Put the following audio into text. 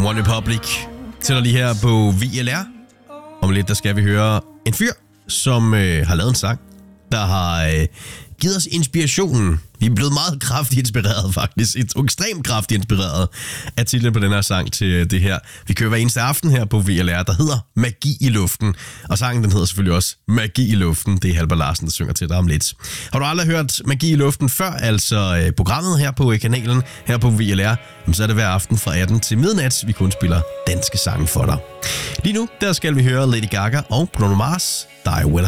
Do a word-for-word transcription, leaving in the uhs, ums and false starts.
One Republic til lige her på V L R. Om lidt, der skal vi høre en fyr, som øh, har lavet en sang, der har øh, givet os inspirationen. Vi er blevet meget kraftigt inspireret, faktisk. Et ekstremt kraftigt inspireret af titlen på den her sang til det her. Vi kører hver eneste aften her på V L R, der hedder Magi i luften. Og sangen, den hedder selvfølgelig også Magi i luften. Det er Halvor Larsen, der synger til dig om lidt. Har du aldrig hørt Magi i luften før, altså øh, programmet her på kanalen, her på V L R, så er det hver aften fra atten til midnat, vi kun spiller danske sange for dig. Lige nu, der skal vi høre Lady Gaga og Bruno Mars, Die With